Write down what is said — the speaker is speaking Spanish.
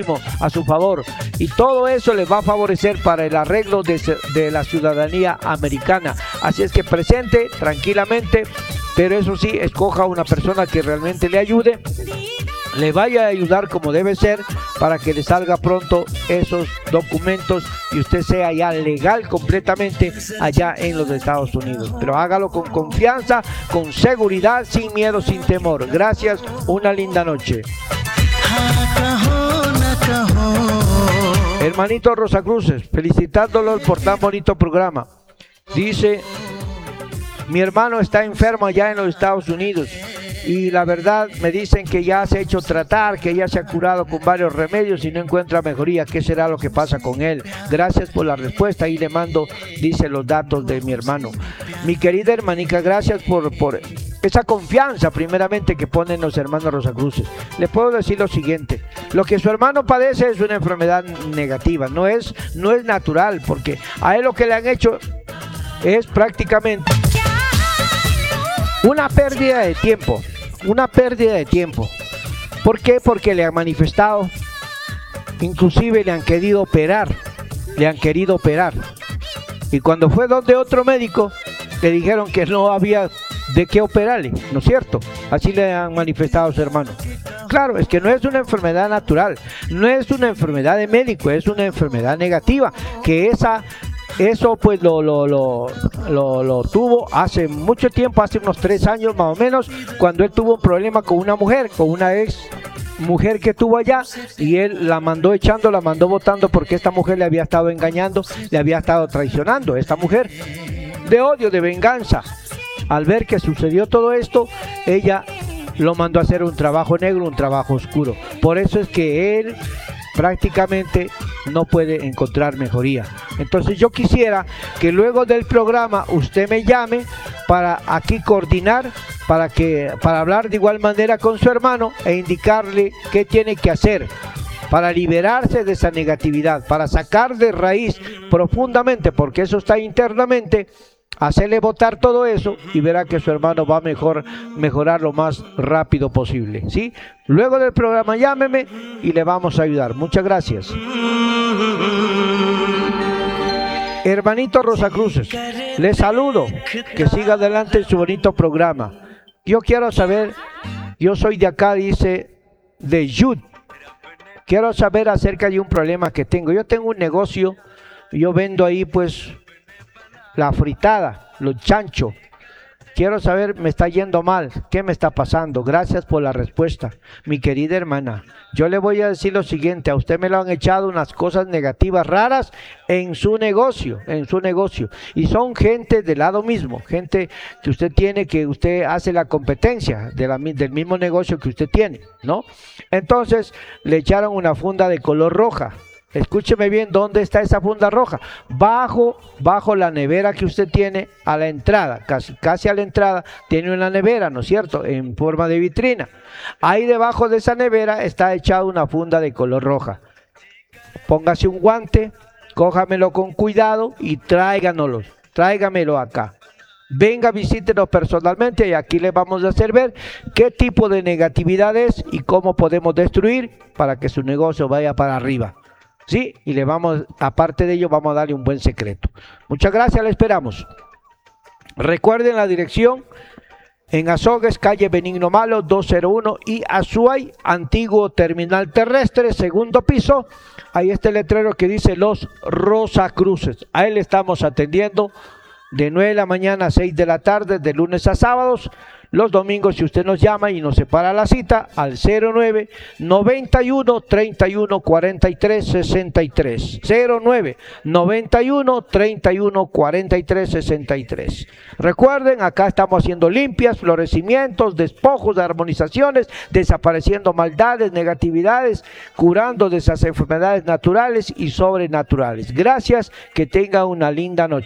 muchísimo a su favor y todo eso les va a favorecer para el arreglo de la ciudadanía americana. Así es que presente tranquilamente, pero eso sí, escoja una persona que realmente le ayude, le vaya a ayudar como debe ser para que le salga pronto esos documentos y usted sea ya legal completamente allá en los Estados Unidos. Pero hágalo con confianza, con seguridad, sin miedo, sin temor. Gracias, una linda noche. Hermanito Rosacruces, felicitándolo por tan bonito programa. Dice, mi hermano está enfermo allá en los Estados Unidos y la verdad me dicen que ya se ha hecho tratar, que ya se ha curado con varios remedios y no encuentra mejoría. ¿Qué será lo que pasa con él? Gracias por la respuesta y le mando, dice, los datos de mi hermano. Mi querida hermanica, gracias por esa confianza primeramente que ponen los hermanos Rosacruces. Le puedo decir lo siguiente, lo que su hermano padece es una enfermedad negativa, no es natural, porque a él lo que le han hecho es prácticamente una pérdida de tiempo. ¿Por qué? Porque le han manifestado, inclusive le han querido operar. Y cuando fue donde otro médico, le dijeron que no había de qué operarle, ¿no es cierto? Así le han manifestado a su hermano. Claro, es que no es una enfermedad natural, no es una enfermedad de médico, es una enfermedad negativa, que eso pues lo tuvo hace mucho tiempo, hace unos 3 años más o menos, cuando él tuvo un problema con una mujer, con una ex mujer que tuvo allá, y él la mandó echando, la mandó botando porque esta mujer le había estado engañando, le había estado traicionando. Esta mujer, de odio, de venganza, al ver que sucedió todo esto, ella lo mandó a hacer un trabajo negro, un trabajo oscuro. Por eso es que él prácticamente no puede encontrar mejoría. Entonces yo quisiera que luego del programa usted me llame para aquí coordinar, para hablar de igual manera con su hermano e indicarle qué tiene que hacer para liberarse de esa negatividad, para sacar de raíz profundamente, porque eso está internamente, hacerle botar todo eso y verá que su hermano va a mejorar lo más rápido posible, ¿sí? Luego del programa llámeme y le vamos a ayudar. Muchas gracias. Hermanito Rosacruces, le saludo, que siga adelante en su bonito programa. Yo quiero saber, yo soy de acá, dice, de Yud. Quiero saber acerca de un problema que tengo. Yo tengo un negocio, yo vendo ahí pues la fritada, los chanchos. Quiero saber, me está yendo mal, ¿qué me está pasando? Gracias por la respuesta, mi querida hermana. Yo le voy a decir lo siguiente, a usted me lo han echado unas cosas negativas raras en su negocio, y son gente del lado mismo, gente que usted tiene, que usted hace la competencia del mismo negocio que usted tiene, ¿no? Entonces le echaron una funda de color roja. Escúcheme bien, ¿dónde está esa funda roja? Bajo la nevera que usted tiene a la entrada, casi a la entrada, tiene una nevera, ¿no es cierto?, en forma de vitrina. Ahí debajo de esa nevera está echada una funda de color roja. Póngase un guante, cójamelo con cuidado y tráigamelo acá. Venga, visítenos personalmente y aquí le vamos a hacer ver qué tipo de negatividad es y cómo podemos destruir para que su negocio vaya para arriba. Sí, y le vamos, aparte de ello, vamos a darle un buen secreto. Muchas gracias, le esperamos. Recuerden la dirección en Azogues, calle Benigno Malo, 201 y Azuay, antiguo terminal terrestre, segundo piso. Ahí está el letrero que dice Los Rosacruces. A él estamos atendiendo de 9 de la mañana a 6 de la tarde, de lunes a sábados. Los domingos, si usted nos llama y nos separa la cita, al 09 91 31 43 63. 09 91 31 43 63. Recuerden, acá estamos haciendo limpias, florecimientos, despojos, armonizaciones, desapareciendo maldades, negatividades, curando de esas enfermedades naturales y sobrenaturales. Gracias, que tenga una linda noche.